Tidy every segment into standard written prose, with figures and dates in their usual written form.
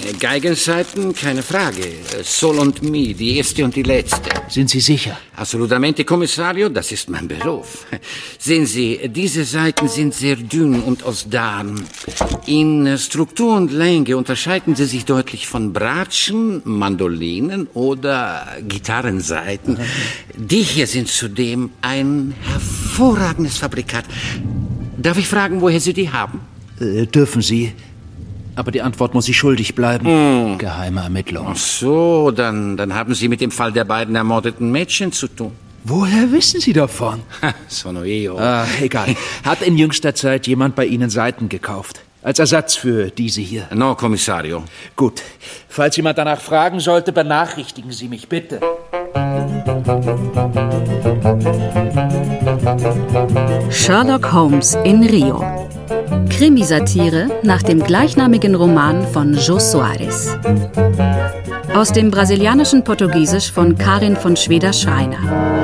Geigenseiten, keine Frage. Sol und Mi, die erste und die letzte. Sind Sie sicher? Assolutamente, Kommissario, das ist mein Beruf. Sehen Sie, diese Saiten sind sehr dünn und aus Darm. In Struktur und Länge unterscheiden sie sich deutlich von Bratschen, Mandolinen oder Gitarrensaiten. Die hier sind zudem ein hervorragendes Fabrikat. Darf ich fragen, woher Sie die haben? Dürfen Sie. Aber die Antwort muss ich schuldig bleiben. Geheime Ermittlung. Ach so, dann haben Sie mit dem Fall der beiden ermordeten Mädchen zu tun. Woher wissen Sie davon? Sono io. Egal. Hat in jüngster Zeit jemand bei Ihnen Saiten gekauft? Als Ersatz für diese hier? No, Kommissario. Gut. Falls jemand danach fragen sollte, benachrichtigen Sie mich bitte. Sherlock Holmes in Rio. Krimisatire nach dem gleichnamigen Roman von Jô Soares. Aus dem brasilianischen Portugiesisch von Karin von Schweder-Schreiner.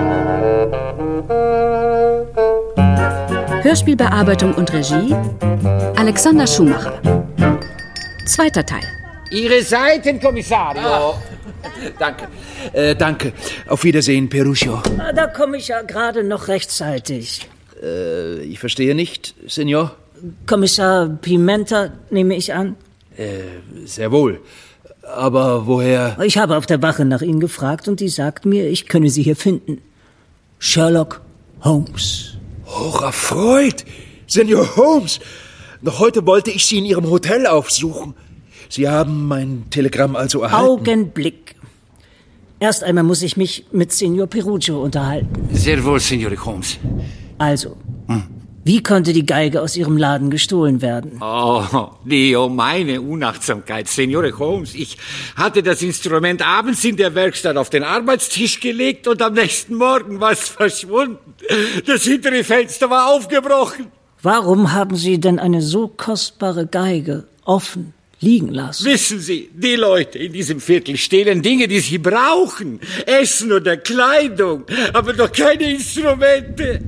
Hörspielbearbeitung und Regie Alexander Schumacher. Zweiter Teil. Ihre Seiten, Kommissario. Danke. Danke. Auf Wiedersehen, Peruccio. Da komme ich ja gerade noch rechtzeitig. Ich verstehe nicht, Senor. Kommissar Pimenta, nehme ich an? Sehr wohl. Aber woher? Ich habe auf der Wache nach Ihnen gefragt und die sagt mir, ich könne Sie hier finden. Sherlock Holmes. Hocherfreut! Senor Holmes! Noch heute wollte ich Sie in Ihrem Hotel aufsuchen. Sie haben mein Telegramm also erhalten? Augenblick. Erst einmal muss ich mich mit Signor Peruccio unterhalten. Sehr wohl, Signore Holmes. Also, wie konnte die Geige aus Ihrem Laden gestohlen werden? Oh, Dio, meine Unachtsamkeit, Signore Holmes. Ich hatte das Instrument abends in der Werkstatt auf den Arbeitstisch gelegt und am nächsten Morgen war es verschwunden. Das hintere Fenster war aufgebrochen. Warum haben Sie denn eine so kostbare Geige offen liegen lassen? Wissen Sie, die Leute in diesem Viertel stehlen Dinge, die sie brauchen. Essen oder Kleidung, aber doch keine Instrumente.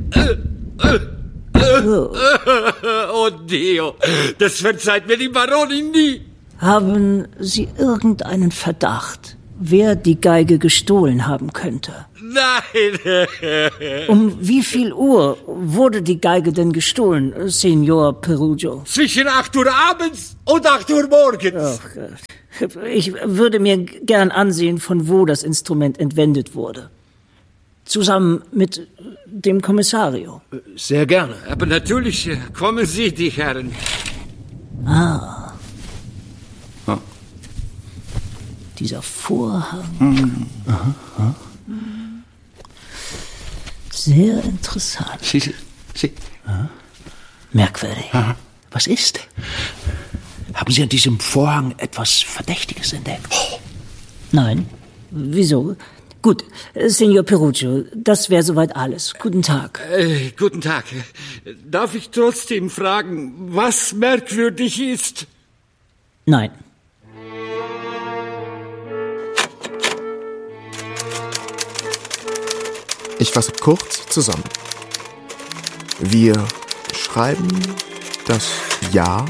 Oh Dio, das verzeiht mir die Baronin nie. Haben Sie irgendeinen Verdacht, wer die Geige gestohlen haben könnte? Nein. Um wie viel Uhr wurde die Geige denn gestohlen, Signor Peruccio? Zwischen 8 Uhr abends und 8 Uhr morgens. Oh Gott. Ich würde mir gern ansehen, von wo das Instrument entwendet wurde. Zusammen mit dem Kommissario. Sehr gerne. Aber natürlich kommen Sie, die Herren. Dieser Vorhang. Sehr interessant. Sie. Merkwürdig. Was ist? Haben Sie an diesem Vorhang etwas Verdächtiges entdeckt? Nein. Wieso? Gut, Signor Peruccio, das wäre soweit alles. Guten Tag. Guten Tag. Darf ich trotzdem fragen, was merkwürdig ist? Nein. Ich fasse kurz zusammen. Wir schreiben das Jahr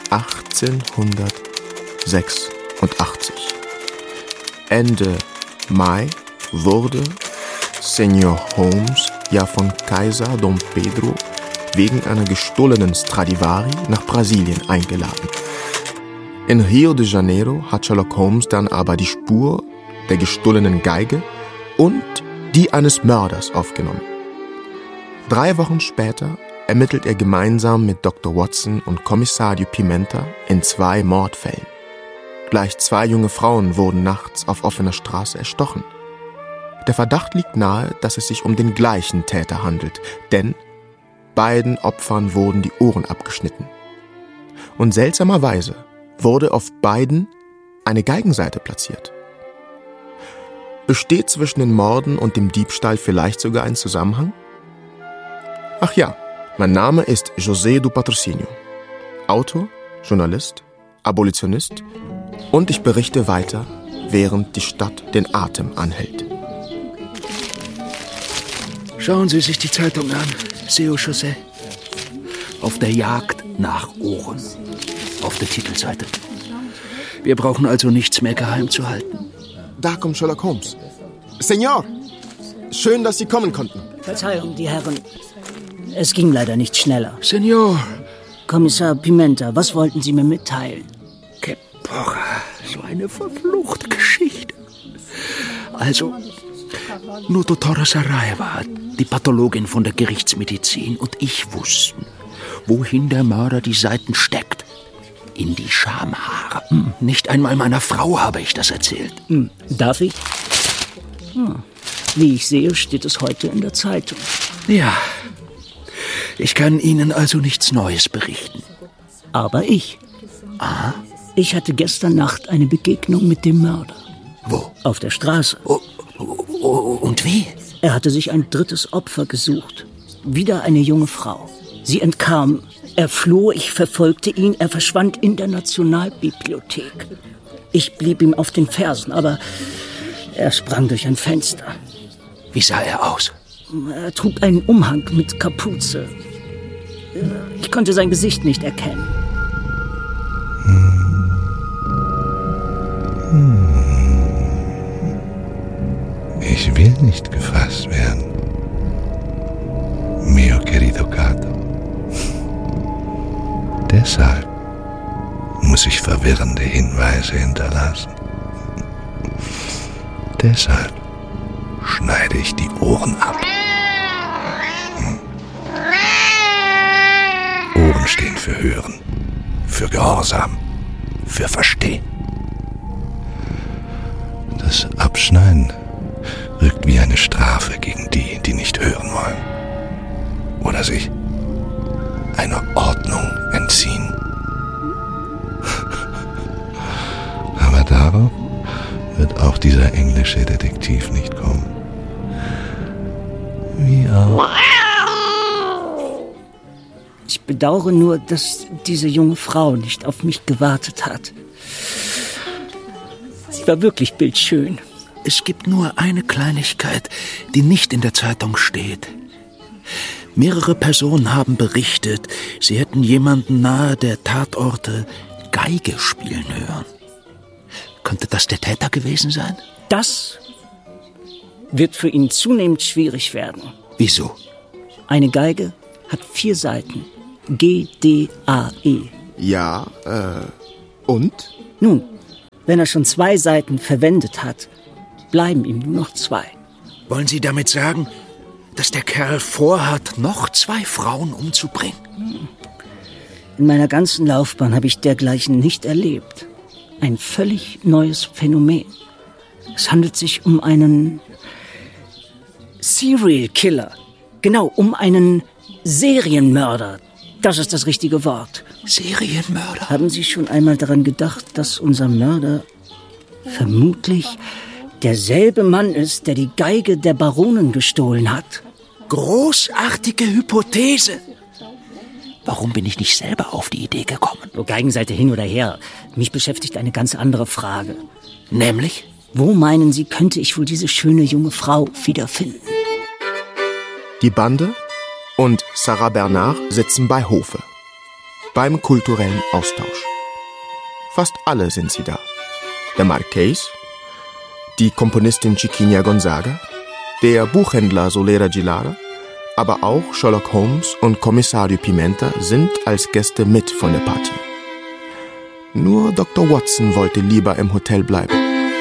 1886. Ende Mai wurde Senor Holmes ja von Kaiser Dom Pedro wegen einer gestohlenen Stradivari nach Brasilien eingeladen. In Rio de Janeiro hat Sherlock Holmes dann aber die Spur der gestohlenen Geige und die eines Mörders aufgenommen. 3 Wochen später ermittelt er gemeinsam mit Dr. Watson und Kommissario Pimenta in 2 Mordfällen. Gleich 2 junge Frauen wurden nachts auf offener Straße erstochen. Der Verdacht liegt nahe, dass es sich um den gleichen Täter handelt, denn beiden Opfern wurden die Ohren abgeschnitten. Und seltsamerweise wurde auf beiden eine Geigensaite platziert. Besteht zwischen den Morden und dem Diebstahl vielleicht sogar ein Zusammenhang? Ach ja, mein Name ist José do Patrocínio. Autor, Journalist, Abolitionist und ich berichte weiter, während die Stadt den Atem anhält. Schauen Sie sich die Zeitung an, Seu José. Auf der Jagd nach Ohren. Auf der Titelseite. Wir brauchen also nichts mehr geheim zu halten. Da kommt Sherlock Holmes. Senor, schön, dass Sie kommen konnten. Verzeihung, die Herren. Es ging leider nicht schneller. Senor. Kommissar Pimenta, was wollten Sie mir mitteilen? Que porra, so eine verfluchte Geschichte. Also, nur Dottora Sarajeva, die Pathologin von der Gerichtsmedizin, und ich wussten, wohin der Mörder die Seiten steckt. In die Schamhaare. Nicht einmal meiner Frau habe ich das erzählt. Darf ich? Wie ich sehe, steht es heute in der Zeitung. Ja, ich kann Ihnen also nichts Neues berichten. Aber ich. Ich hatte gestern Nacht eine Begegnung mit dem Mörder. Wo? Auf der Straße. Und wie? Er hatte sich ein drittes Opfer gesucht. Wieder eine junge Frau. Sie entkam. Er floh, ich verfolgte ihn. Er verschwand in der Nationalbibliothek. Ich blieb ihm auf den Fersen, aber er sprang durch ein Fenster. Wie sah er aus? Er trug einen Umhang mit Kapuze. Ich konnte sein Gesicht nicht erkennen. Ich will nicht gefasst werden, mio querido Cato. Deshalb muss ich verwirrende Hinweise hinterlassen. Deshalb schneide ich die Ohren ab. Ohren stehen für Hören, für Gehorsam, für Verstehen. Das Abschneiden wirkt wie eine Strafe gegen die, die nicht hören wollen oder sich einer Ordnung entziehen. Aber darauf wird auch dieser englische Detektiv nicht kommen. Wie auch. Ich bedauere nur, dass diese junge Frau nicht auf mich gewartet hat. Sie war wirklich bildschön. Es gibt nur eine Kleinigkeit, die nicht in der Zeitung steht. Mehrere Personen haben berichtet, sie hätten jemanden nahe der Tatorte Geige spielen hören. Könnte das der Täter gewesen sein? Das wird für ihn zunehmend schwierig werden. Wieso? Eine Geige hat 4 Saiten. G, D, A, E. Ja, und? Nun, wenn er schon 2 Saiten verwendet hat, bleiben ihm nur noch 2. Wollen Sie damit sagen, dass der Kerl vorhat, noch 2 Frauen umzubringen? In meiner ganzen Laufbahn habe ich dergleichen nicht erlebt. Ein völlig neues Phänomen. Es handelt sich um einen Serial Killer. Genau, um einen Serienmörder. Das ist das richtige Wort. Serienmörder? Haben Sie schon einmal daran gedacht, dass unser Mörder vermutlich derselbe Mann ist, der die Geige der Baronin gestohlen hat? Großartige Hypothese. Warum bin ich nicht selber auf die Idee gekommen? Geigenseite hin oder her. Mich beschäftigt eine ganz andere Frage. Nämlich? Wo meinen Sie, könnte ich wohl diese schöne junge Frau wiederfinden? Die Bande und Sarah Bernard sitzen bei Hofe, beim kulturellen Austausch. Fast alle sind sie da. Der Marqués, die Komponistin Chiquinha Gonzaga, der Buchhändler Solera Gilara, aber auch Sherlock Holmes und Kommissario Pimenta sind als Gäste mit von der Party. Nur Dr. Watson wollte lieber im Hotel bleiben.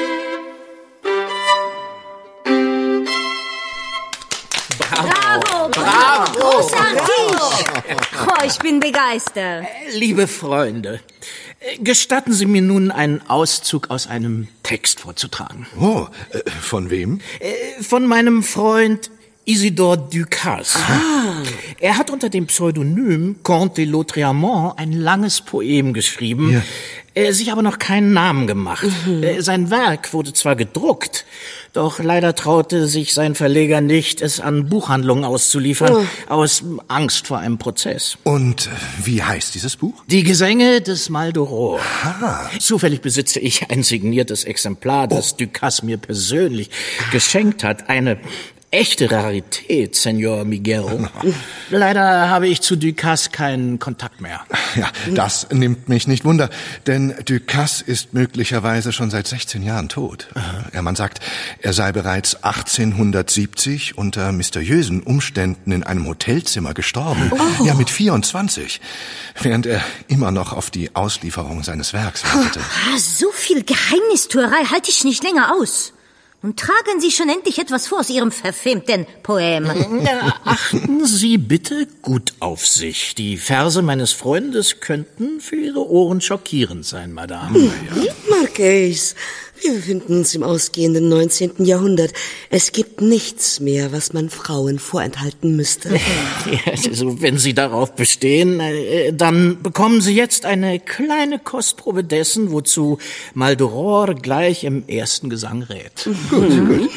Bravo! Großartig! Oh, ich bin begeistert. Liebe Freunde, gestatten Sie mir nun einen Auszug aus einem Text vorzutragen. Oh, von wem? Von meinem Freund Isidore Ducasse. Er hat unter dem Pseudonym Comte de Lautréamont ein langes Poem geschrieben, sich aber noch keinen Namen gemacht. Sein Werk wurde zwar gedruckt, doch leider traute sich sein Verleger nicht, es an Buchhandlungen auszuliefern, aus Angst vor einem Prozess. Und wie heißt dieses Buch? Die Gesänge des Maldoror. Zufällig besitze ich ein signiertes Exemplar, das Ducasse mir persönlich geschenkt hat. Eine echte Rarität, Senor Miguel. Leider habe ich zu Ducasse keinen Kontakt mehr. Ja, das nimmt mich nicht wunder, denn Ducasse ist möglicherweise schon seit 16 Jahren tot. Ja, man sagt, er sei bereits 1870 unter mysteriösen Umständen in einem Hotelzimmer gestorben. Oh. Ja, mit 24, während er immer noch auf die Auslieferung seines Werks wartete. So viel Geheimnistuerei halte ich nicht länger aus. Und tragen Sie schon endlich etwas vor aus Ihrem verfilmten Poem. Achten Sie bitte gut auf sich. Die Verse meines Freundes könnten für Ihre Ohren schockierend sein, Madame. Marquis, wir befinden uns im ausgehenden 19. Jahrhundert. Es gibt nichts mehr, was man Frauen vorenthalten müsste. Ja, also wenn Sie darauf bestehen, dann bekommen Sie jetzt eine kleine Kostprobe dessen, wozu Maldoror gleich im ersten Gesang rät. Gut.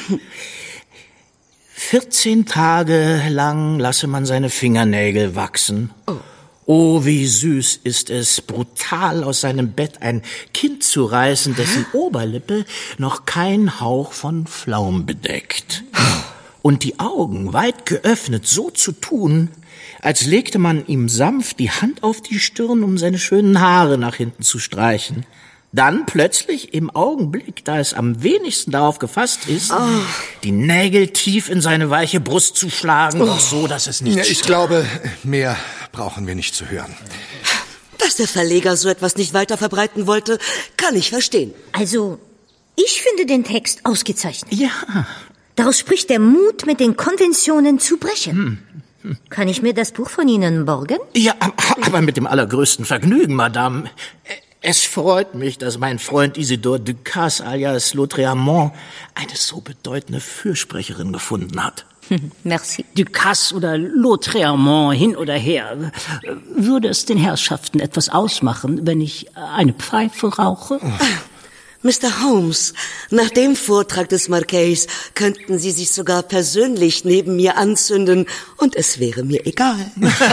14 Tage lang lasse man seine Fingernägel wachsen. Oh, wie süß ist es, brutal aus seinem Bett ein Kind zu reißen, dessen Oberlippe noch kein Hauch von Flaum bedeckt. Und die Augen weit geöffnet so zu tun, als legte man ihm sanft die Hand auf die Stirn, um seine schönen Haare nach hinten zu streichen. Dann plötzlich im Augenblick, da es am wenigsten darauf gefasst ist, die Nägel tief in seine weiche Brust zu schlagen, doch so, dass es nicht... Ja, ich glaube, mehr brauchen wir nicht zu hören. Dass der Verleger so etwas nicht weiter verbreiten wollte, kann ich verstehen. Also, ich finde den Text ausgezeichnet. Ja. Daraus spricht der Mut, mit den Konventionen zu brechen. Kann ich mir das Buch von Ihnen borgen? Ja, aber mit dem allergrößten Vergnügen, Madame. Es freut mich, dass mein Freund Isidore Ducasse alias Lautréamont eine so bedeutende Fürsprecherin gefunden hat. Merci. Ducasse oder Lautréamont, hin oder her. Würde es den Herrschaften etwas ausmachen, wenn ich eine Pfeife rauche? Mr. Holmes, nach dem Vortrag des Marquis könnten Sie sich sogar persönlich neben mir anzünden und es wäre mir egal.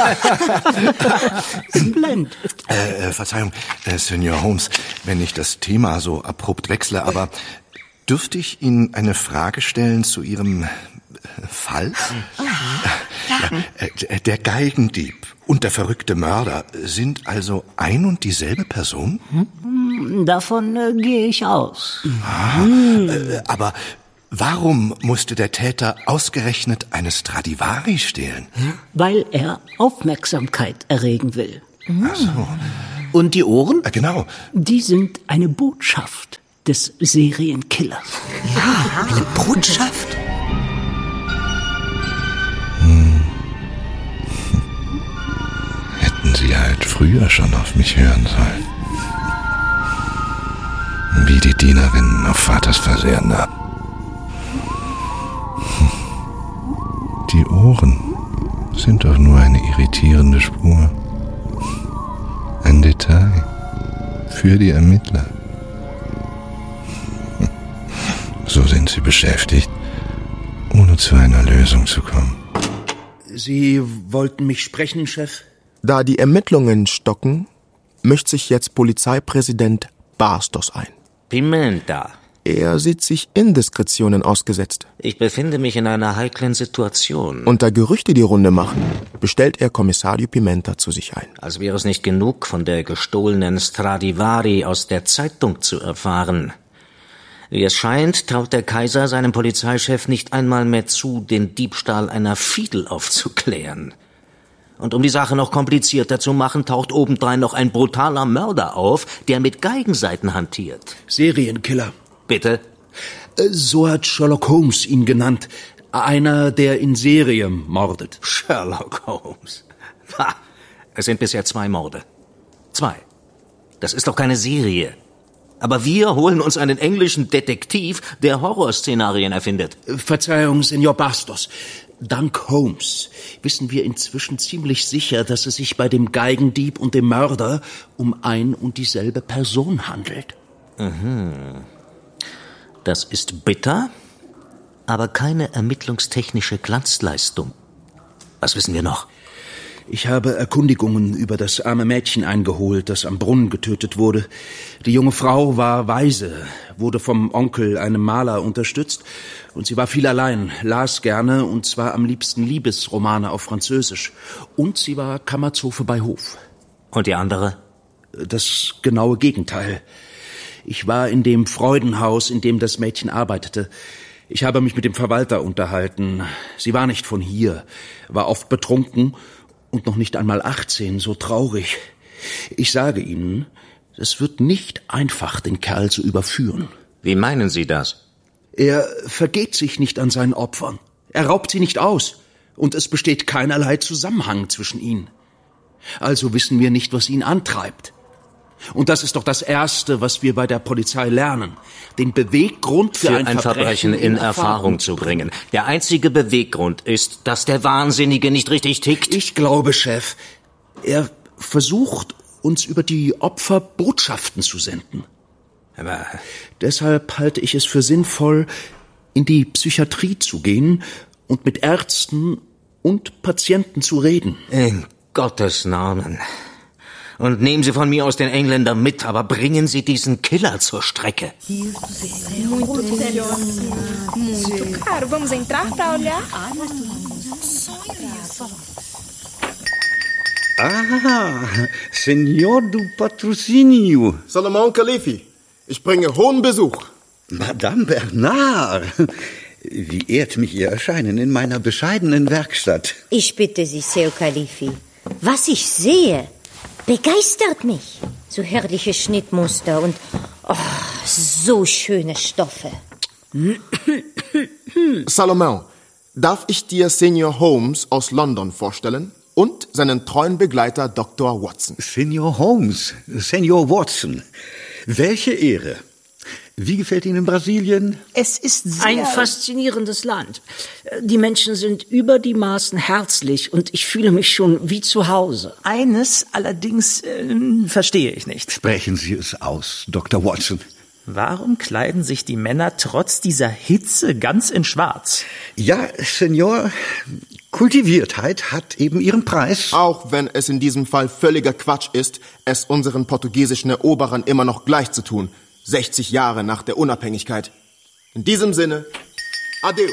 Blend. Verzeihung, Senor Holmes, wenn ich das Thema so abrupt wechsle, aber dürfte ich Ihnen eine Frage stellen zu Ihrem Fall? Ja, der Geigendieb und der verrückte Mörder sind also ein und dieselbe Person? Davon gehe ich aus. Aber warum musste der Täter ausgerechnet eine Stradivari stehlen? Weil er Aufmerksamkeit erregen will. Ach so. Und die Ohren? Genau. Die sind eine Botschaft des Serienkillers. Ja, eine Botschaft? Hätten Sie halt früher schon auf mich hören sollen. Wie die Dienerinnen auf Vaters Versehrender. Die Ohren sind doch nur eine irritierende Spur. Ein Detail für die Ermittler. So sind sie beschäftigt, ohne zu einer Lösung zu kommen. Sie wollten mich sprechen, Chef? Da die Ermittlungen stocken, mischt sich jetzt Polizeipräsident Bastos ein. Pimenta. Er sieht sich Indiskretionen ausgesetzt. Ich befinde mich in einer heiklen Situation. Und da Gerüchte die Runde machen, bestellt er Kommissario Pimenta zu sich ein. Als wäre es nicht genug, von der gestohlenen Stradivari aus der Zeitung zu erfahren. Wie es scheint, traut der Kaiser seinem Polizeichef nicht einmal mehr zu, den Diebstahl einer Fiedel aufzuklären. Und um die Sache noch komplizierter zu machen, taucht obendrein noch ein brutaler Mörder auf, der mit Geigensaiten hantiert. Serienkiller. Bitte? So hat Sherlock Holmes ihn genannt. Einer, der in Serie mordet. Sherlock Holmes. Ha, es sind bisher 2 Morde. 2. Das ist doch keine Serie. Aber wir holen uns einen englischen Detektiv, der Horrorszenarien erfindet. Verzeihung, Senor Bastos. Dank Holmes wissen wir inzwischen ziemlich sicher, dass es sich bei dem Geigendieb und dem Mörder um ein und dieselbe Person handelt. Das ist bitter, aber keine ermittlungstechnische Glanzleistung. Was wissen wir noch? Ich habe Erkundigungen über das arme Mädchen eingeholt, das am Brunnen getötet wurde. Die junge Frau war Waise, wurde vom Onkel, einem Maler, unterstützt. Und sie war viel allein, las gerne, und zwar am liebsten Liebesromane auf Französisch. Und sie war Kammerzofe bei Hof. Und die andere? Das genaue Gegenteil. Ich war in dem Freudenhaus, in dem das Mädchen arbeitete. Ich habe mich mit dem Verwalter unterhalten. Sie war nicht von hier, war oft betrunken und noch nicht einmal 18, so traurig. Ich sage Ihnen, es wird nicht einfach, den Kerl zu überführen. Wie meinen Sie das? Er vergeht sich nicht an seinen Opfern. Er raubt sie nicht aus. Und es besteht keinerlei Zusammenhang zwischen ihnen. Also wissen wir nicht, was ihn antreibt. Und das ist doch das Erste, was wir bei der Polizei lernen. Den Beweggrund für ein Verbrechen in Erfahrung zu bringen. Der einzige Beweggrund ist, dass der Wahnsinnige nicht richtig tickt. Ich glaube, Chef, er versucht, uns über die Opfer Botschaften zu senden. Aber deshalb halte ich es für sinnvoll, in die Psychiatrie zu gehen und mit Ärzten und Patienten zu reden. In Gottes Namen. Und nehmen Sie von mir aus den Engländer mit, aber bringen Sie diesen Killer zur Strecke. Vamos entrar pra olhar? Senor du Patrocinio. Salomon Khalifi, ich bringe hohen Besuch. Madame Bernard, wie ehrt mich Ihr Erscheinen in meiner bescheidenen Werkstatt. Ich bitte Sie, Seo Khalifi. Was ich sehe, begeistert mich. So herrliche Schnittmuster und so schöne Stoffe. Salomon, darf ich dir Senior Holmes aus London vorstellen und seinen treuen Begleiter Dr. Watson? Senior Holmes, Senior Watson, welche Ehre. Wie gefällt Ihnen Brasilien? Es ist ein faszinierendes Land. Die Menschen sind über die Maßen herzlich und ich fühle mich schon wie zu Hause. Eines allerdings verstehe ich nicht. Sprechen Sie es aus, Dr. Watson. Warum kleiden sich die Männer trotz dieser Hitze ganz in Schwarz? Ja, Senor, Kultiviertheit hat eben ihren Preis. Auch wenn es in diesem Fall völliger Quatsch ist, es unseren portugiesischen Eroberern immer noch gleich zu tun. 60 Jahre nach der Unabhängigkeit. In diesem Sinne, Adeus.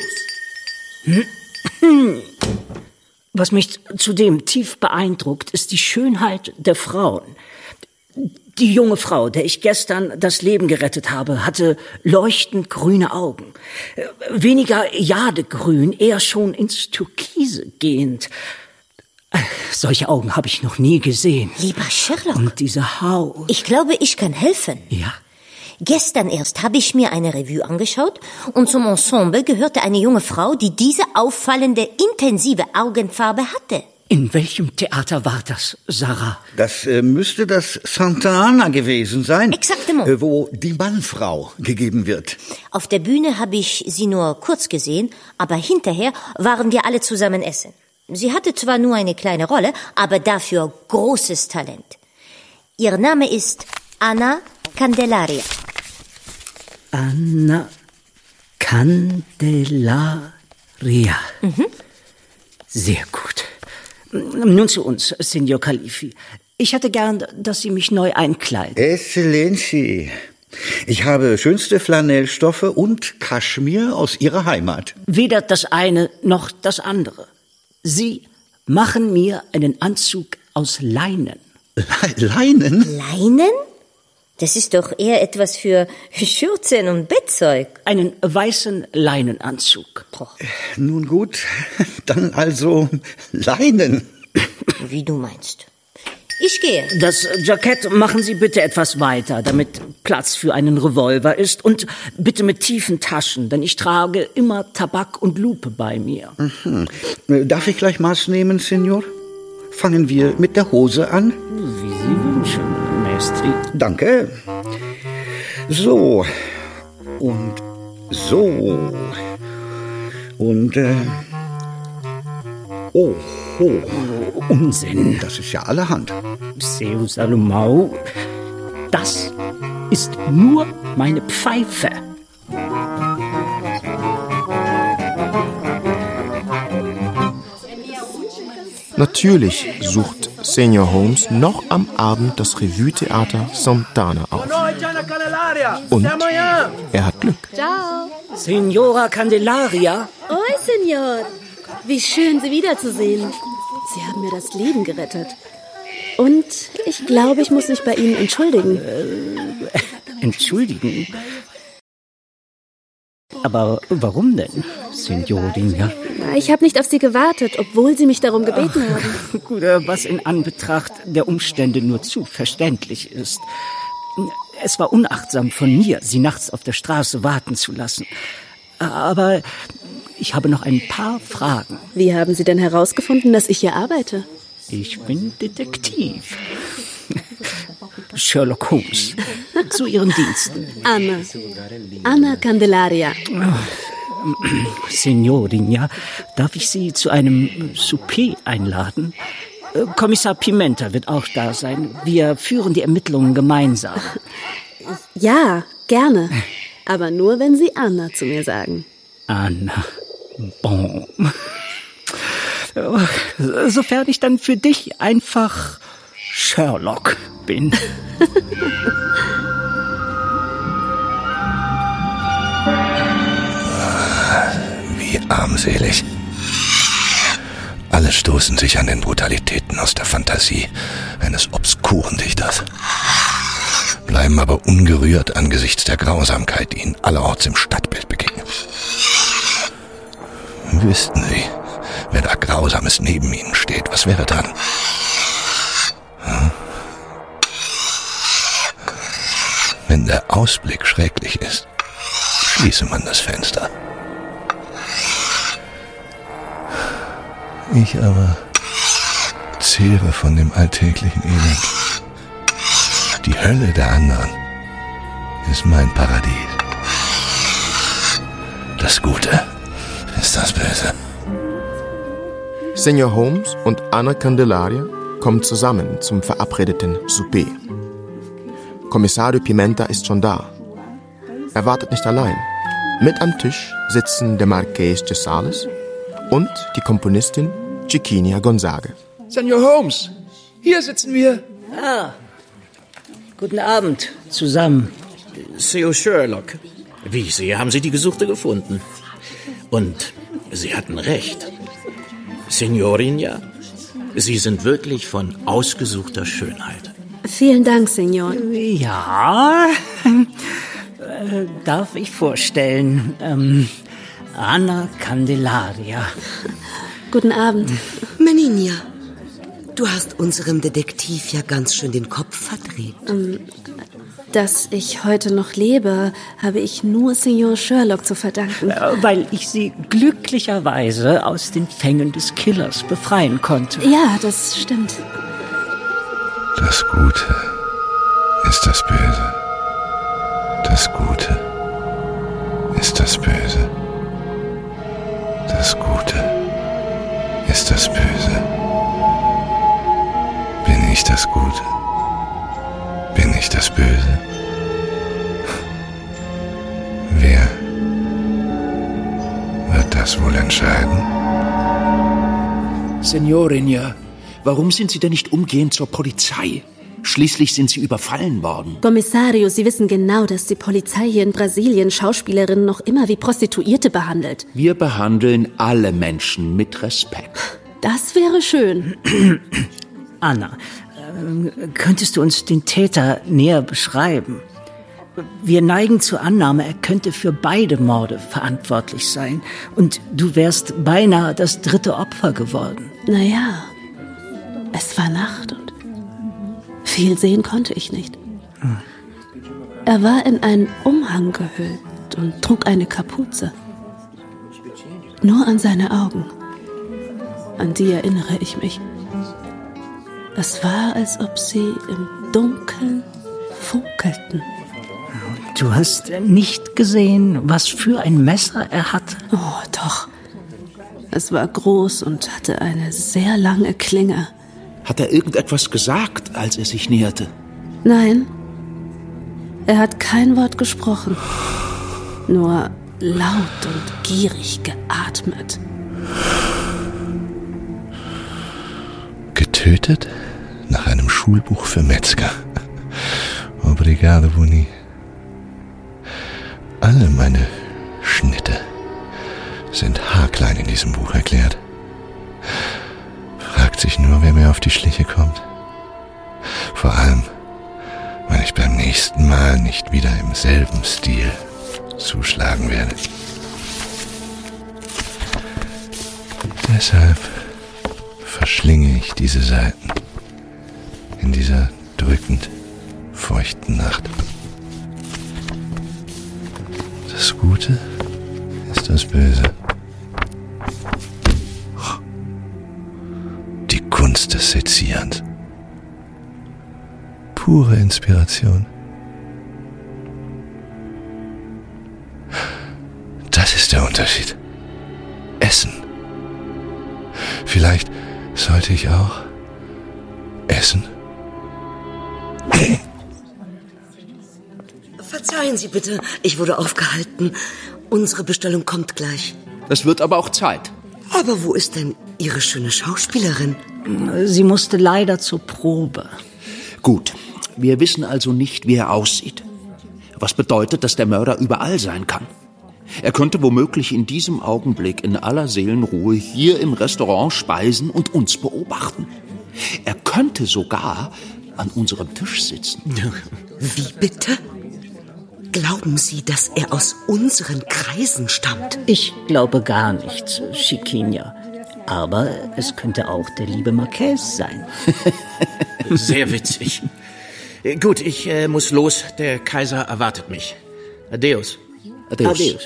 Was mich zudem tief beeindruckt, ist die Schönheit der Frauen. Die junge Frau, der ich gestern das Leben gerettet habe, hatte leuchtend grüne Augen. Weniger Jadegrün, eher schon ins Türkise gehend. Solche Augen habe ich noch nie gesehen. Lieber Sherlock. Und diese Haut. Ich glaube, ich kann helfen. Ja? Gestern erst habe ich mir eine Revue angeschaut und zum Ensemble gehörte eine junge Frau, die diese auffallende, intensive Augenfarbe hatte. In welchem Theater war das, Sarah? Das müsste das Santa Anna gewesen sein. Exaktement. Wo die Mannfrau gegeben wird. Auf der Bühne habe ich sie nur kurz gesehen, aber hinterher waren wir alle zusammen essen. Sie hatte zwar nur eine kleine Rolle, aber dafür großes Talent. Ihr Name ist Anna Candelaria. Anna Candelaria. Sehr gut. Nun zu uns, Signor Khalifi. Ich hätte gern, dass Sie mich neu einkleiden. Excellenzi. Ich habe schönste Flanellstoffe und Kaschmir aus Ihrer Heimat. Weder das eine noch das andere. Sie machen mir einen Anzug aus Leinen. Leinen? Leinen? Das ist doch eher etwas für Schürzen und Bettzeug. Einen weißen Leinenanzug. Nun gut, dann also Leinen. Wie du meinst. Ich gehe. Das Jackett machen Sie bitte etwas weiter, damit Platz für einen Revolver ist. Und bitte mit tiefen Taschen, denn ich trage immer Tabak und Lupe bei mir. Darf ich gleich Maß nehmen, Senor? Fangen wir mit der Hose an? Wie Sie wünschen, Maestri. Danke. So. Und so. Und, oh. Unsinn. Das ist ja allerhand. Seu Salomão, das ist nur meine Pfeife. Natürlich sucht Senior Holmes noch am Abend das Revue-Theater Santana auf. Und er hat Glück. Ciao. Signora Candelaria. Oi, Signor. Wie schön, Sie wiederzusehen. Sie haben mir das Leben gerettet. Und ich glaube, ich muss mich bei Ihnen entschuldigen. Entschuldigen? Aber warum denn, Signorina? Ich habe nicht auf Sie gewartet, obwohl Sie mich darum gebeten haben. Gut, was in Anbetracht der Umstände nur zu verständlich ist. Es war unachtsam von mir, Sie nachts auf der Straße warten zu lassen. Aber ich habe noch ein paar Fragen. Wie haben Sie denn herausgefunden, dass ich hier arbeite? Ich bin Detektiv. Sherlock Holmes. Zu Ihren Diensten. Anna Candelaria. Signorina, darf ich Sie zu einem Souper einladen? Kommissar Pimenta wird auch da sein. Wir führen die Ermittlungen gemeinsam. Ja, gerne. Aber nur, wenn Sie Anna zu mir sagen. Anna. Bon. Sofern ich dann für dich einfach Sherlock bin. Wie armselig. Alle stoßen sich an den Brutalitäten aus der Fantasie eines obskuren Dichters, bleiben aber ungerührt angesichts der Grausamkeit, die ihnen allerorts im Stadtbild begegnet. Wüssten Sie, wer da Grausames neben ihnen steht, was wäre dann? Wenn der Ausblick schrecklich ist, schließe man das Fenster. Ich aber zehre von dem alltäglichen Elend. Die Hölle der anderen ist mein Paradies. Das Gute ist das Böse. Senior Holmes und Anna Candelaria kommen zusammen zum verabredeten Souper. Kommissario Pimenta ist schon da. Er wartet nicht allein. Mit am Tisch sitzen der Marqués de Sales und die Komponistin Chiquinia Gonzaga. Senior Holmes, hier sitzen wir. Guten Abend zusammen. Sir Sherlock, wie ich sehe, haben Sie die Gesuchte gefunden. Und Sie hatten recht. Signorina, Sie sind wirklich von ausgesuchter Schönheit. Vielen Dank, Signor. Ja, darf ich vorstellen, Anna Candelaria. Guten Abend. Meninia, du hast unserem Detektiv ja ganz schön den Kopf verdreht. Dass ich heute noch lebe, habe ich nur Signor Sherlock zu verdanken. Weil ich Sie glücklicherweise aus den Fängen des Killers befreien konnte. Ja, das stimmt. Das Gute ist das Böse. Das Gute ist das Böse. Das Gute ist das Böse. Bin ich das Gute? Bin ich das Böse? Wer wird das wohl entscheiden? Signorina, warum sind Sie denn nicht umgehend zur Polizei? Schließlich sind Sie überfallen worden. Kommissario, Sie wissen genau, dass die Polizei hier in Brasilien Schauspielerinnen noch immer wie Prostituierte behandelt. Wir behandeln alle Menschen mit Respekt. Das wäre schön. Anna, könntest du uns den Täter näher beschreiben? Wir neigen zur Annahme, er könnte für beide Morde verantwortlich sein. Und du wärst beinahe das dritte Opfer geworden. Naja, es war Nacht und viel sehen konnte ich nicht. Er war in einen Umhang gehüllt und trug eine Kapuze. Nur an seine Augen. An die erinnere ich mich. Es war, als ob sie im Dunkeln funkelten. Du hast nicht gesehen, was für ein Messer er hatte? Oh, doch. Es war groß und hatte eine sehr lange Klinge. Hat er irgendetwas gesagt, als er sich näherte? Nein. Er hat kein Wort gesprochen. Nur laut und gierig geatmet. Getötet nach einem Schulbuch für Metzger. Obrigado, Boni. Alle meine Schnitte sind haarklein in diesem Buch erklärt. Fragt sich nur, wer mir auf die Schliche kommt. Vor allem, weil ich beim nächsten Mal nicht wieder im selben Stil zuschlagen werde. Deshalb verschlinge ich diese Seiten in dieser drückend feuchten Nacht. Das Gute ist das Böse. Die Kunst des Sezierens. Pure Inspiration. Das ist der Unterschied. Essen. Vielleicht sollte ich auch essen. Verzeihen Sie bitte, ich wurde aufgehalten. Unsere Bestellung kommt gleich. Das wird aber auch Zeit. Aber wo ist denn Ihre schöne Schauspielerin? Sie musste leider zur Probe. Gut, wir wissen also nicht, wie er aussieht. Was bedeutet, dass der Mörder überall sein kann. Er könnte womöglich in diesem Augenblick in aller Seelenruhe hier im Restaurant speisen und uns beobachten. Er könnte sogar an unserem Tisch sitzen. Wie bitte? Glauben Sie, dass er aus unseren Kreisen stammt? Ich glaube gar nicht, Chiquinha. Aber es könnte auch der liebe Marquez sein. Sehr witzig. Gut, ich muss los. Der Kaiser erwartet mich. Adeus. Adeus.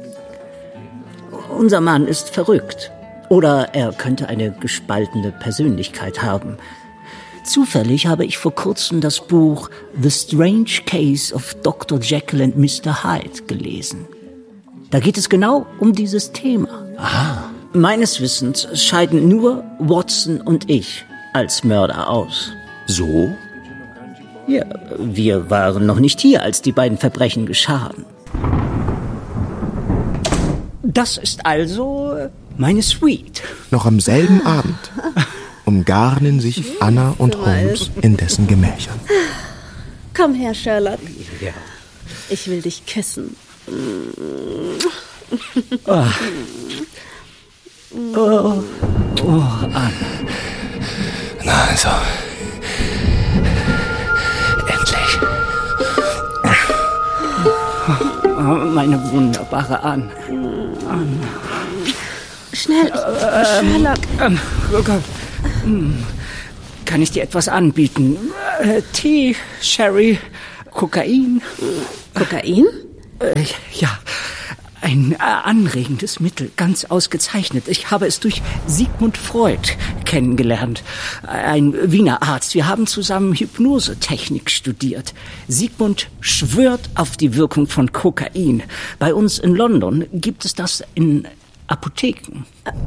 Unser Mann ist verrückt. Oder er könnte eine gespaltene Persönlichkeit haben. Zufällig habe ich vor kurzem das Buch The Strange Case of Dr. Jekyll and Mr. Hyde gelesen. Da geht es genau um dieses Thema. Aha. Meines Wissens scheiden nur Watson und ich als Mörder aus. So? Ja, wir waren noch nicht hier, als die beiden Verbrechen geschahen. Das ist also meine Suite. Noch am selben Abend umgarnen sich Anna und Holmes in dessen Gemächern. Komm her, Sherlock. Ja. Ich will dich küssen. Oh. Oh, Anna. Na also. Endlich. Oh, meine wunderbare Anna. Schnell, Sherlock. Kann ich dir etwas anbieten? Tee, Sherry, Kokain? Kokain? Ja, ein anregendes Mittel, ganz ausgezeichnet. Ich habe es durch Sigmund Freud kennengelernt, ein Wiener Arzt. Wir haben zusammen Hypnosetechnik studiert. Sigmund schwört auf die Wirkung von Kokain. Bei uns in London gibt es das in Apotheken.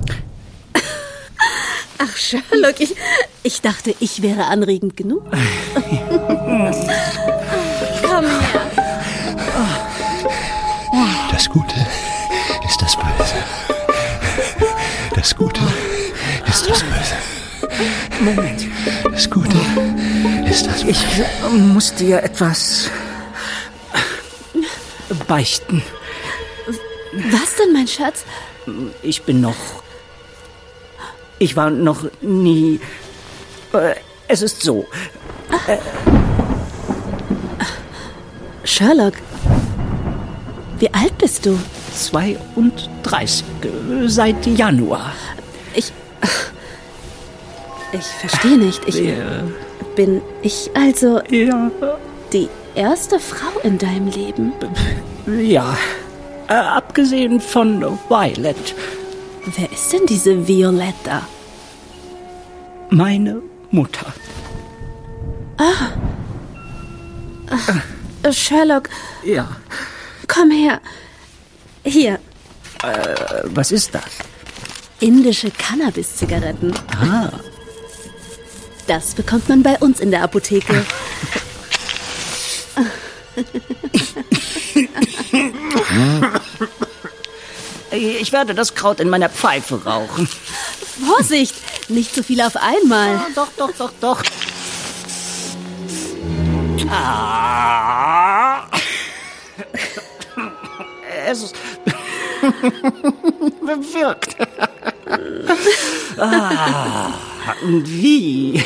Ach, Sherlock, ich dachte, ich wäre anregend genug. Komm her. Das Gute ist das Böse. Das Gute ist das Böse. Moment. Das Gute ist das Böse. Ich muss dir etwas beichten. Was denn, mein Schatz? Ich war noch nie... es ist so. Sherlock, wie alt bist du? 32, seit Januar. Ich verstehe nicht. Bin ich also die erste Frau in deinem Leben? Ja, abgesehen von Violet. Wer ist denn diese Violetta? Meine Mutter. Sherlock. Ja. Komm her. Hier. Was ist das? Indische Cannabis-Zigaretten. Ah. Das bekommt man bei uns in der Apotheke. Ich werde das Kraut in meiner Pfeife rauchen. Vorsicht! Nicht so viel auf einmal. Doch. Es ist bewirkt. Wie?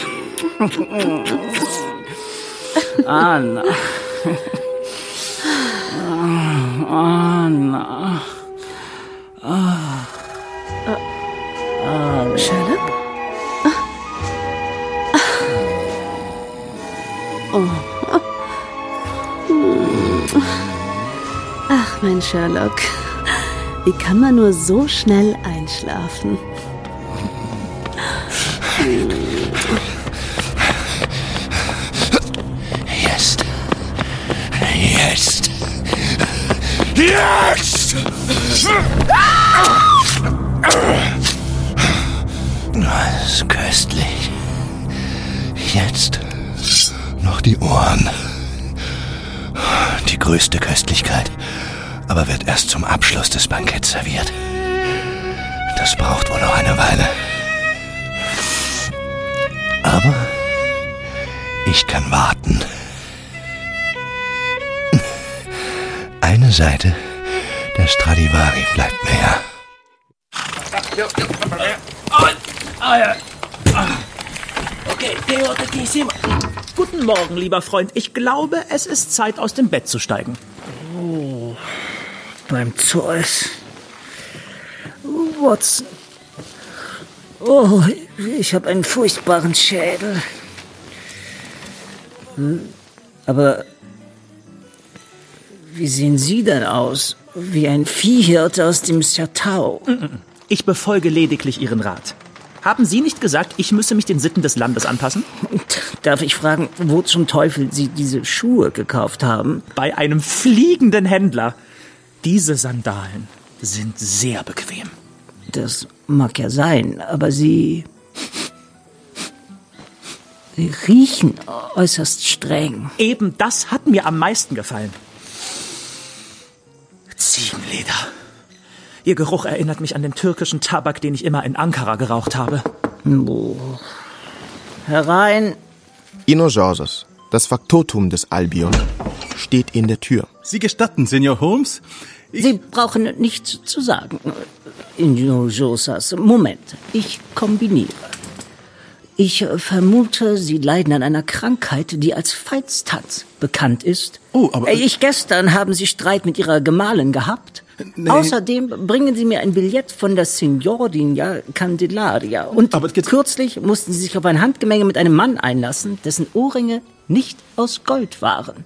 Anna. Sherlock? Ach, mein Sherlock. Wie kann man nur so schnell einschlafen? Jetzt! Das ist köstlich. Jetzt noch die Ohren. Die größte Köstlichkeit, aber wird erst zum Abschluss des Banketts serviert. Das braucht wohl noch eine Weile. Aber ich kann warten. Eine Seite der Stradivari bleibt mir ja. Okay, Guten Morgen, lieber Freund. Ich glaube, es ist Zeit, aus dem Bett zu steigen. Oh, beim Zeus. Watson. Oh, ich habe einen furchtbaren Schädel. Aber wie sehen Sie denn aus? Wie ein Viehhirte aus dem Chatau. Ich befolge lediglich Ihren Rat. Haben Sie nicht gesagt, ich müsse mich den Sitten des Landes anpassen? Darf ich fragen, wo zum Teufel Sie diese Schuhe gekauft haben? Bei einem fliegenden Händler. Diese Sandalen sind sehr bequem. Das mag ja sein, aber Sie riechen äußerst streng. Eben das hat mir am meisten gefallen. Ziegenleder. Ihr Geruch erinnert mich an den türkischen Tabak, den ich immer in Ankara geraucht habe. Herein. Inogeorgios, das Faktotum des Albion, steht in der Tür. Sie gestatten, Senior Holmes? Sie brauchen nichts zu sagen. Inogeorgios, Moment, ich kombiniere. Ich vermute, Sie leiden an einer Krankheit, die als Veitstanz bekannt ist. Oh, aber... Gestern haben Sie Streit mit Ihrer Gemahlin gehabt. Nee. Außerdem bringen Sie mir ein Billett von der Signorina Candelaria. Und kürzlich mussten Sie sich auf ein Handgemenge mit einem Mann einlassen, dessen Ohrringe nicht aus Gold waren.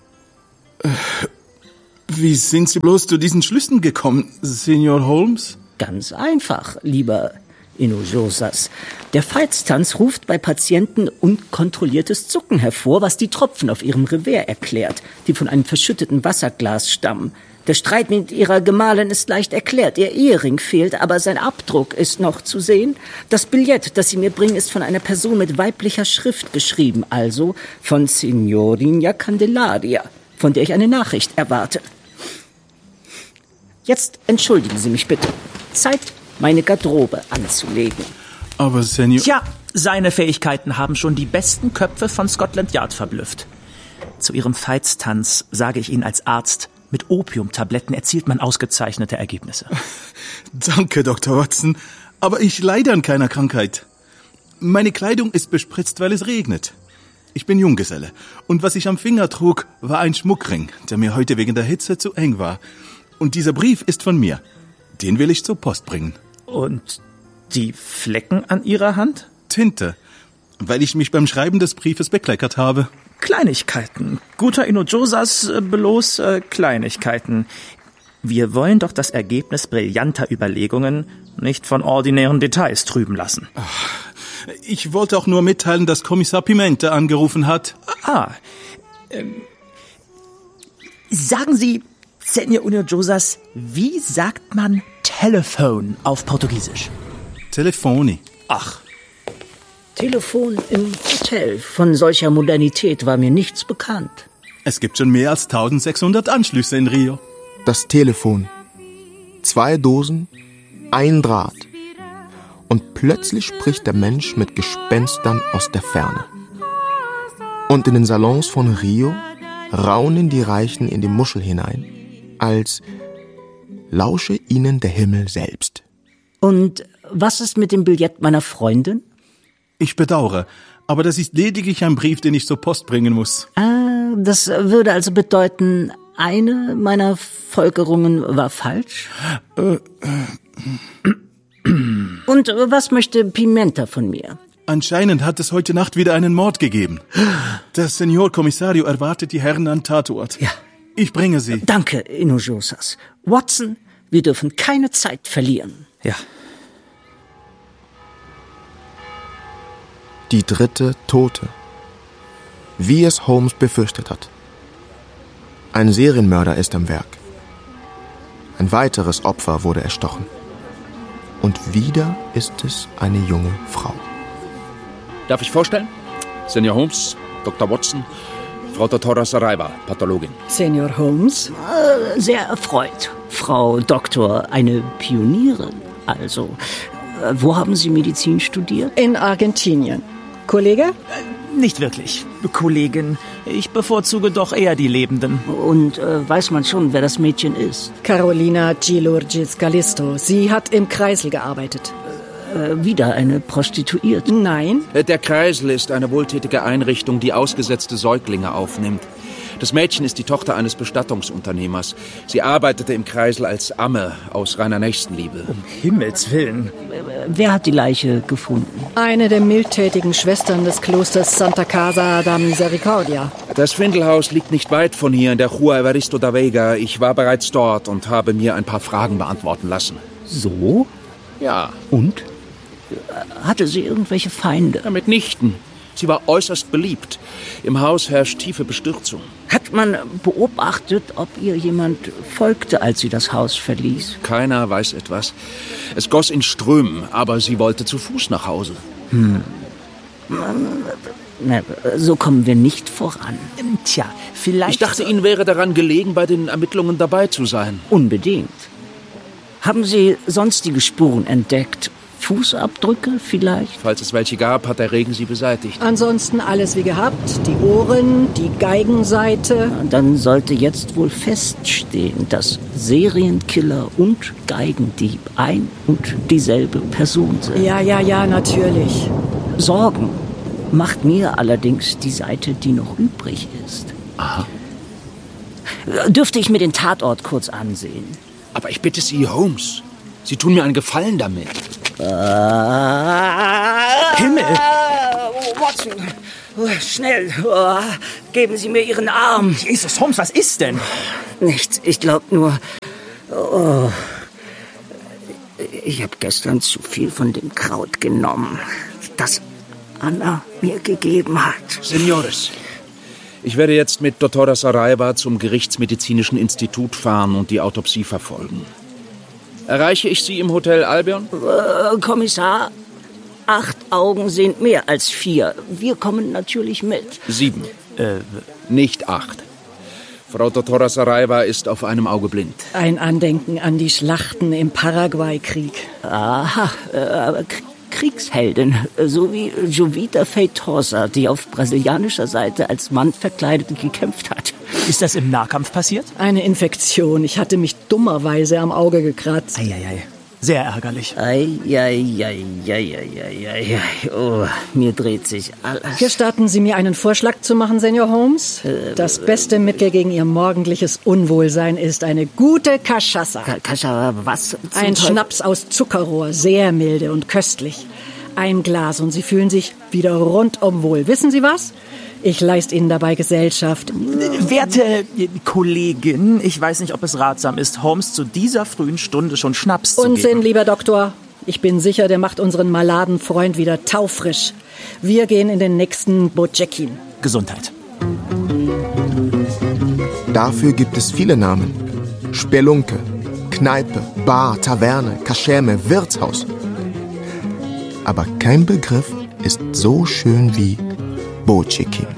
Wie sind Sie bloß zu diesen Schlüssen gekommen, Senior Holmes? Ganz einfach, lieber Inogeorgios. Der Veitstanz ruft bei Patienten unkontrolliertes Zucken hervor, was die Tropfen auf ihrem Revers erklärt, die von einem verschütteten Wasserglas stammen. Der Streit mit ihrer Gemahlin ist leicht erklärt. Ihr Ehering fehlt, aber sein Abdruck ist noch zu sehen. Das Billett, das Sie mir bringen, ist von einer Person mit weiblicher Schrift geschrieben, also von Signorina Candelaria, von der ich eine Nachricht erwarte. Jetzt entschuldigen Sie mich bitte. Zeit, meine Garderobe anzulegen. Aber Senior... Tja, seine Fähigkeiten haben schon die besten Köpfe von Scotland Yard verblüfft. Zu Ihrem Veitstanz sage ich Ihnen als Arzt, mit Opiumtabletten erzielt man ausgezeichnete Ergebnisse. Danke, Dr. Watson, aber ich leide an keiner Krankheit. Meine Kleidung ist bespritzt, weil es regnet. Ich bin Junggeselle und was ich am Finger trug, war ein Schmuckring, der mir heute wegen der Hitze zu eng war. Und dieser Brief ist von mir. Den will ich zur Post bringen. Und die Flecken an Ihrer Hand? Tinte, weil ich mich beim Schreiben des Briefes bekleckert habe. Kleinigkeiten. Guter Inogeorgios, bloß Kleinigkeiten. Wir wollen doch das Ergebnis brillanter Überlegungen nicht von ordinären Details trüben lassen. Ich wollte auch nur mitteilen, dass Kommissar Pimente angerufen hat. Sagen Sie, Senior Inogeorgios, wie sagt man Telefon auf Portugiesisch? Telefoni. Ach. Telefon im Hotel. Von solcher Modernität war mir nichts bekannt. Es gibt schon mehr als 1600 Anschlüsse in Rio. Das Telefon. 2 Dosen, ein Draht. und plötzlich spricht der Mensch mit Gespenstern aus der Ferne. Und in den Salons von Rio raunen die Reichen in die Muschel hinein, als lausche ihnen der Himmel selbst. Und was ist mit dem Billett meiner Freundin? Ich bedauere, aber das ist lediglich ein Brief, den ich zur Post bringen muss. Ah, das würde also bedeuten, eine meiner Folgerungen war falsch? Und was möchte Pimenta von mir? Anscheinend hat es heute Nacht wieder einen Mord gegeben. Der Senor Kommissario erwartet die Herren am Tatort. Ja. Ich bringe sie. Danke, Hinojosas. Watson, wir dürfen keine Zeit verlieren. Ja. Die 3. Tote. Wie es Holmes befürchtet hat. Ein Serienmörder ist am Werk. Ein weiteres Opfer wurde erstochen. Und wieder ist es eine junge Frau. Darf ich vorstellen? Senior Holmes, Dr. Watson, Frau Dr. Saraiva, Pathologin. Senior Holmes? Sehr erfreut. Frau Doktor, eine Pionierin. Also, wo haben Sie Medizin studiert? In Argentinien. Kollege? Nicht wirklich. Kollegin, ich bevorzuge doch eher die Lebenden. Und weiß man schon, wer das Mädchen ist? Carolina Gilurgis Galisto. Sie hat im Kreisel gearbeitet. Wieder eine Prostituierte? Nein. Der Kreisel ist eine wohltätige Einrichtung, die ausgesetzte Säuglinge aufnimmt. Das Mädchen ist die Tochter eines Bestattungsunternehmers. Sie arbeitete im Kreisel als Amme aus reiner Nächstenliebe. Um Himmels Willen. Wer hat die Leiche gefunden? Eine der mildtätigen Schwestern des Klosters Santa Casa da Misericordia. Das Findelhaus liegt nicht weit von hier in der Rua Evaristo da Vega. Ich war bereits dort und habe mir ein paar Fragen beantworten lassen. So? Ja. Und? Hatte sie irgendwelche Feinde? Ja, mitnichten. Sie war äußerst beliebt. Im Haus herrscht tiefe Bestürzung. Hat man beobachtet, ob ihr jemand folgte, als sie das Haus verließ? Keiner weiß etwas. Es goss in Strömen, aber sie wollte zu Fuß nach Hause. Na, so kommen wir nicht voran. Tja, vielleicht... Ich dachte, Ihnen wäre daran gelegen, bei den Ermittlungen dabei zu sein. Unbedingt. Haben Sie sonstige Spuren entdeckt? Fußabdrücke vielleicht? Falls es welche gab, hat der Regen sie beseitigt. Ansonsten alles wie gehabt. Die Ohren, die Geigenseite. Dann sollte jetzt wohl feststehen, dass Serienkiller und Geigendieb ein und dieselbe Person sind. Ja, natürlich. Sorgen macht mir allerdings die Seite, die noch übrig ist. Aha. Dürfte ich mir den Tatort kurz ansehen? Aber ich bitte Sie, Holmes, Sie tun mir einen Gefallen damit. Himmel! Watson! Schnell! Geben Sie mir Ihren Arm! Jesus, Holmes, was ist denn? Nichts, ich glaube nur... Ich habe gestern zu viel von dem Kraut genommen, das Anna mir gegeben hat. Senores, ich werde jetzt mit Dr. Saraiva zum Gerichtsmedizinischen Institut fahren und die Autopsie verfolgen. Erreiche ich Sie im Hotel Albion? Kommissar, 8 Augen sind mehr als 4. Wir kommen natürlich mit. 7. Nicht 8. Frau Dr. Saraiva ist auf einem Auge blind. Ein Andenken an die Schlachten im Paraguay-Krieg. Aha, Kriegsheldin, so wie Jovita Feitosa, die auf brasilianischer Seite als Mann verkleidet gekämpft hat. Ist das im Nahkampf passiert? Eine Infektion. Ich hatte mich dummerweise am Auge gekratzt. Eieiei. Sehr ärgerlich. Oh, mir dreht sich alles. Gestatten Sie mir einen Vorschlag zu machen, Senior Holmes? Das beste Mittel gegen Ihr morgendliches Unwohlsein ist eine gute Cachaça. Cachaça, was? Ein Schnaps aus Zuckerrohr, sehr milde und köstlich. Ein Glas und Sie fühlen sich wieder rundum wohl. Wissen Sie was? Ich leiste Ihnen dabei Gesellschaft. Werte Kollegin, ich weiß nicht, ob es ratsam ist, Holmes zu dieser frühen Stunde schon Schnaps zu geben. Unsinn, lieber Doktor. Ich bin sicher, der macht unseren maladen Freund wieder taufrisch. Wir gehen in den nächsten Bojekin. Gesundheit. Dafür gibt es viele Namen. Spelunke, Kneipe, Bar, Taverne, Kaschemme, Wirtshaus. Aber kein Begriff ist so schön wie Bojekin.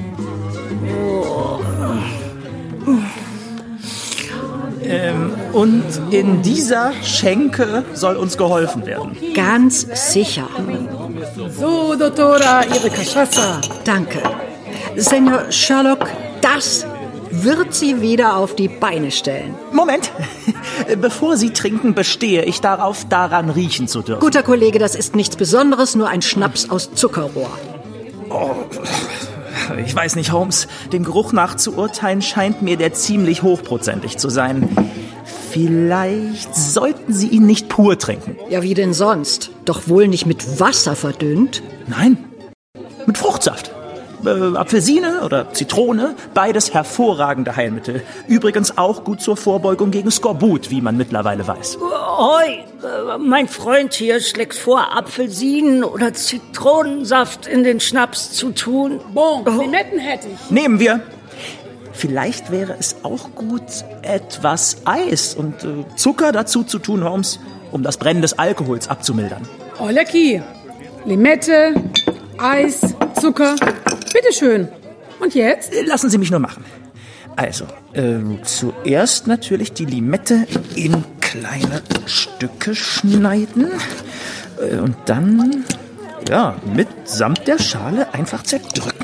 Und in dieser Schenke soll uns geholfen werden. Ganz sicher. So, Dottora, Ihre Cachaça. Danke. Senor Sherlock, das wird Sie wieder auf die Beine stellen. Moment. Bevor Sie trinken, bestehe ich darauf, daran riechen zu dürfen. Guter Kollege, das ist nichts Besonderes, nur ein Schnaps aus Zuckerrohr. Oh, ich weiß nicht, Holmes. Dem Geruch nach zu urteilen scheint mir der ziemlich hochprozentig zu sein. Vielleicht sollten Sie ihn nicht pur trinken. Ja, wie denn sonst? Doch wohl nicht mit Wasser verdünnt? Nein, mit Fruchtsaft. Apfelsine oder Zitrone, beides hervorragende Heilmittel. Übrigens auch gut zur Vorbeugung gegen Skorbut, wie man mittlerweile weiß. Oi, mein Freund hier schlägt vor, Apfelsinen oder Zitronensaft in den Schnaps zu tun. Bon, Limetten hätte ich. Nehmen wir. Vielleicht wäre es auch gut, etwas Eis und Zucker dazu zu tun, Holmes, um das Brennen des Alkohols abzumildern. Oh, lecky. Limette, Eis, Zucker. Bitteschön. Und jetzt? Lassen Sie mich nur machen. Also, zuerst natürlich die Limette in kleine Stücke schneiden. Und dann, ja, mitsamt der Schale einfach zerdrücken.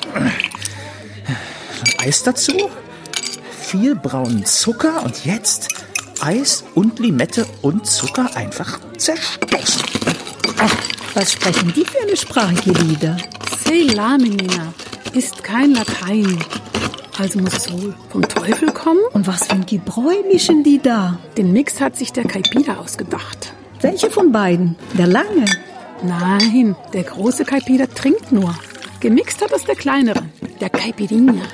Eis dazu, viel braunen Zucker und jetzt Eis und Limette und Zucker einfach zerstoßen. Was sprechen die für eine Sprache, Gelida? Sei la, Menina, ist kein Latein. Also muss es wohl vom Teufel kommen? Und was für ein Gebräu mischen die da? Den Mix hat sich der Caipira ausgedacht. Welche von beiden? Der lange? Nein, der große Caipira trinkt nur. Gemixt hat es der kleinere, der Caipirinha.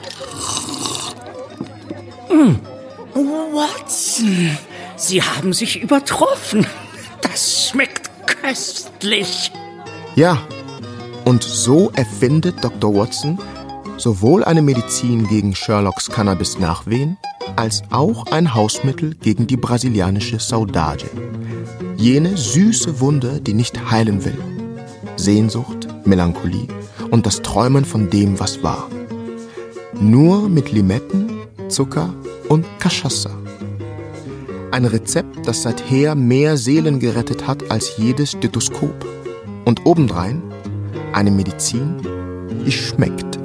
Watson, Sie haben sich übertroffen. Das schmeckt köstlich. Ja, und so erfindet Dr. Watson sowohl eine Medizin gegen Sherlocks Cannabis-Nachwehen als auch ein Hausmittel gegen die brasilianische Saudade. Jene süße Wunde, die nicht heilen will. Sehnsucht, Melancholie und das Träumen von dem, was war. Nur mit Limetten, Zucker und Cachaça. Ein Rezept, das seither mehr Seelen gerettet hat als jedes Stethoskop. Und obendrein eine Medizin, die schmeckt.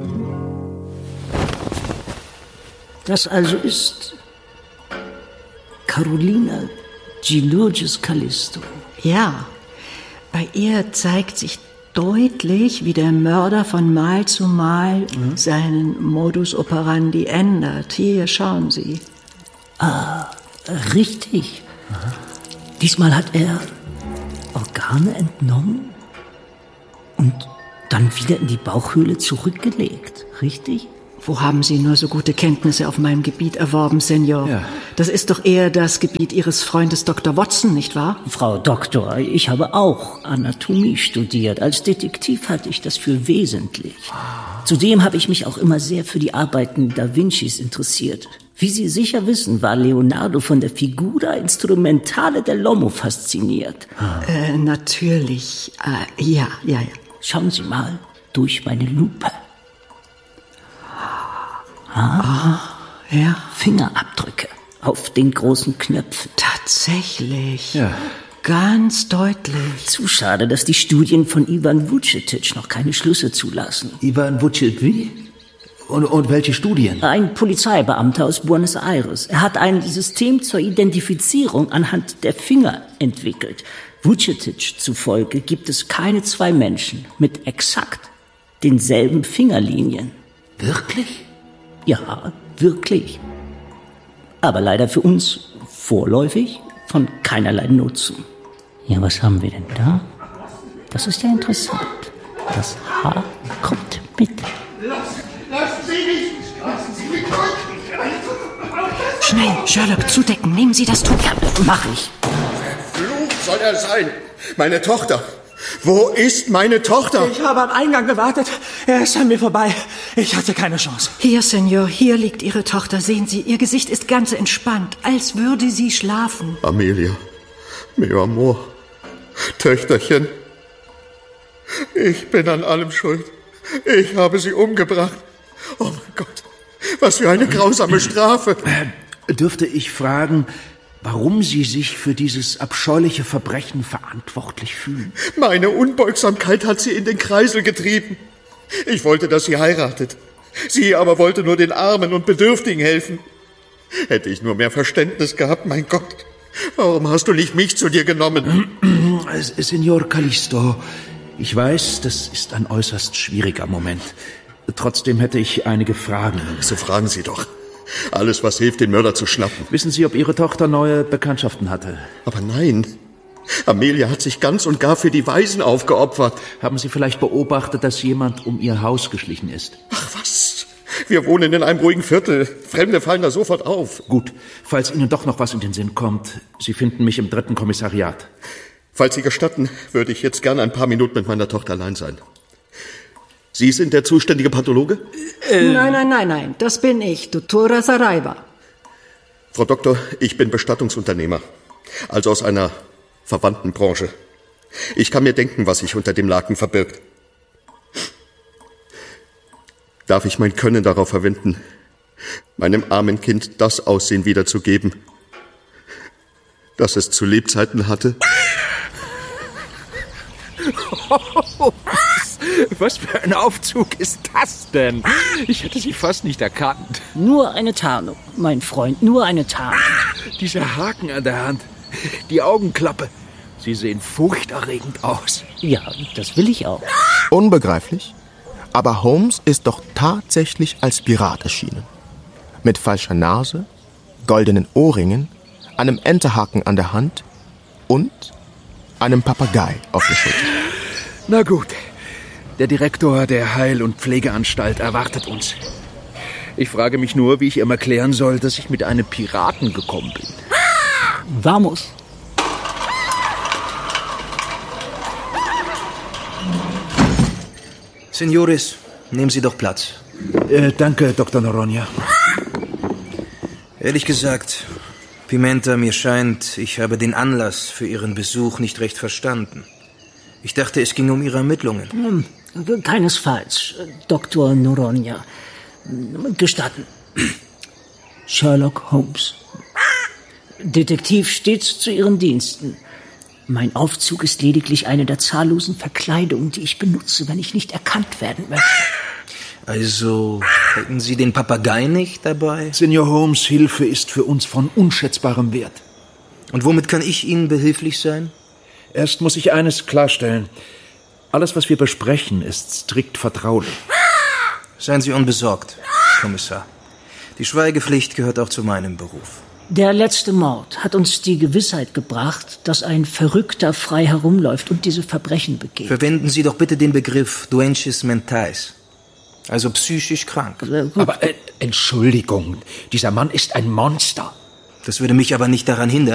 Das also ist Carolina Gilourgis Callisto. Ja, bei ihr zeigt sich deutlich, wie der Mörder von Mal zu Mal seinen Modus operandi ändert. Hier, schauen Sie. Ah, richtig. Diesmal hat er Organe entnommen und dann wieder in die Bauchhöhle zurückgelegt, richtig? Wo haben Sie nur so gute Kenntnisse auf meinem Gebiet erworben, Senor? Ja. Das ist doch eher das Gebiet Ihres Freundes Dr. Watson, nicht wahr? Frau Doktor, ich habe auch Anatomie studiert. Als Detektiv halte ich das für wesentlich. Zudem habe ich mich auch immer sehr für die Arbeiten Da Vincis interessiert. Wie Sie sicher wissen, war Leonardo von der Figura Instrumentale del Lomo fasziniert. Natürlich. Ja. Schauen Sie mal durch meine Lupe. Ja. Fingerabdrücke auf den großen Knöpfen. Tatsächlich. Ja. Ganz deutlich. Zu schade, dass die Studien von Ivan Vucetic noch keine Schlüsse zulassen. Ivan Vucetic, wie? Und welche Studien? Ein Polizeibeamter aus Buenos Aires. Er hat ein System zur Identifizierung anhand der Finger entwickelt. Vucetic zufolge gibt es keine zwei Menschen mit exakt denselben Fingerlinien. Wirklich? Ja, wirklich. Aber leider für uns vorläufig von keinerlei Nutzen. Ja, was haben wir denn da? Das ist ja interessant. Das Haar kommt mit. Lassen Sie mich! Lassen Sie mich durch! Schnell, Sherlock, zudecken. Nehmen Sie das Tuch. Ja, mach ich. Verflucht soll er sein! Meine Tochter! Wo ist meine Tochter? Ich habe am Eingang gewartet. Er ist an mir vorbei. Ich hatte keine Chance. Hier, Senor, hier liegt Ihre Tochter. Sehen Sie, ihr Gesicht ist ganz entspannt, als würde sie schlafen. Amelia, meu amor, Töchterchen, ich bin an allem schuld. Ich habe sie umgebracht. Oh mein Gott, was für eine grausame Strafe. Dürfte ich fragen, warum Sie sich für dieses abscheuliche Verbrechen verantwortlich fühlen. Meine Unbeugsamkeit hat sie in den Kreisel getrieben. Ich wollte, dass sie heiratet. Sie aber wollte nur den Armen und Bedürftigen helfen. Hätte ich nur mehr Verständnis gehabt, mein Gott. Warum hast du nicht mich zu dir genommen? Signor Callisto, ich weiß, das ist ein äußerst schwieriger Moment. Trotzdem hätte ich einige Fragen. So fragen Sie doch. Alles, was hilft, den Mörder zu schnappen. Wissen Sie, ob Ihre Tochter neue Bekanntschaften hatte? Aber nein. Amelia hat sich ganz und gar für die Waisen aufgeopfert. Haben Sie vielleicht beobachtet, dass jemand um Ihr Haus geschlichen ist? Ach was, wir wohnen in einem ruhigen Viertel. Fremde fallen da sofort auf. Gut, falls Ihnen doch noch was in den Sinn kommt, Sie finden mich im 3. Kommissariat. Falls Sie gestatten, würde ich jetzt gerne ein paar Minuten mit meiner Tochter allein sein. Sie sind der zuständige Pathologe? Nein, das bin ich, Dottora Saraiva. Frau Doktor, ich bin Bestattungsunternehmer, also aus einer verwandten Branche. Ich kann mir denken, was sich unter dem Laken verbirgt. Darf ich mein Können darauf verwenden, meinem armen Kind das Aussehen wiederzugeben, das es zu Lebzeiten hatte? Was für ein Aufzug ist das denn? Ich hätte sie fast nicht erkannt. Nur eine Tarnung, mein Freund, nur eine Tarnung. Dieser Haken an der Hand, die Augenklappe, sie sehen furchterregend aus. Ja, das will ich auch. Unbegreiflich, aber Holmes ist doch tatsächlich als Pirat erschienen. Mit falscher Nase, goldenen Ohrringen, einem Enterhaken an der Hand und einem Papagei auf der Schulter. Na gut, der Direktor der Heil- und Pflegeanstalt erwartet uns. Ich frage mich nur, wie ich ihm erklären soll, dass ich mit einem Piraten gekommen bin. Vamos. Signores, nehmen Sie doch Platz. Danke, Dr. Noronha. Ehrlich gesagt, Pimenta, mir scheint, ich habe den Anlass für Ihren Besuch nicht recht verstanden. Ich dachte, es ging um Ihre Ermittlungen. Keinesfalls, Dr. Noronha. Gestatten. Sherlock Holmes. Detektiv stets zu Ihren Diensten. Mein Aufzug ist lediglich eine der zahllosen Verkleidungen, die ich benutze, wenn ich nicht erkannt werden möchte. Also, hätten Sie den Papagei nicht dabei? Senior Holmes' Hilfe ist für uns von unschätzbarem Wert. Und womit kann ich Ihnen behilflich sein? Erst muss ich eines klarstellen. Alles, was wir besprechen, ist strikt vertraulich. Seien Sie unbesorgt, Kommissar. Die Schweigepflicht gehört auch zu meinem Beruf. Der letzte Mord hat uns die Gewissheit gebracht, dass ein Verrückter frei herumläuft und diese Verbrechen begeht. Verwenden Sie doch bitte den Begriff doentis mentais, also psychisch krank. Aber Entschuldigung, dieser Mann ist ein Monster. Das würde mich aber nicht daran hindern,